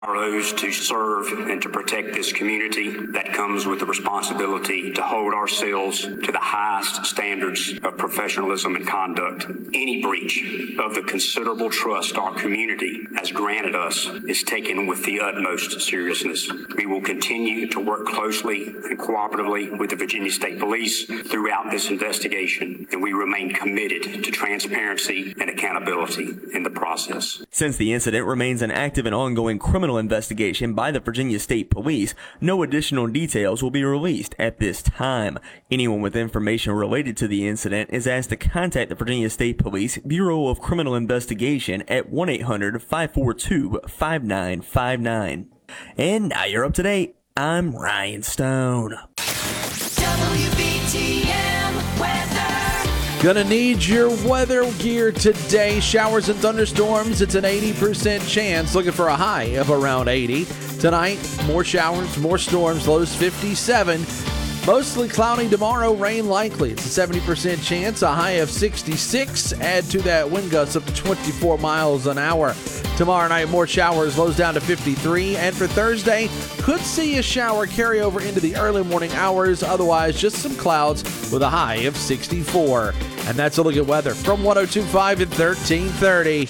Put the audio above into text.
Our oaths to serve and to protect this community. That comes with the responsibility to hold ourselves to the highest standards of professionalism and conduct. Any breach of the considerable trust our community has granted us is taken with the utmost seriousness. We will continue to work closely and cooperatively with the Virginia State Police throughout this investigation, and we remain committed to transparency and accountability in the process. Since the incident remains an active and ongoing criminal investigation by the Virginia State Police, no additional details will be released at this time. Anyone with information related to the incident is asked to contact the Virginia State Police Bureau of Criminal Investigation at 1-800-542-5959. And now you're up to date. I'm Ryan Stone. WBTM weather. Gonna need your weather gear today. Showers and thunderstorms, it's an 80% chance. Looking for a high of around 80. Tonight, more showers, more storms, lows 57. Mostly cloudy tomorrow, rain likely. It's a 70% chance, a high of 66. Add to that wind gusts up to 24 miles an hour. Tomorrow night, more showers, lows down to 53. And for Thursday, could see a shower carry over into the early morning hours. Otherwise, just some clouds with a high of 64. And that's a look at weather from 102.5 and 1330.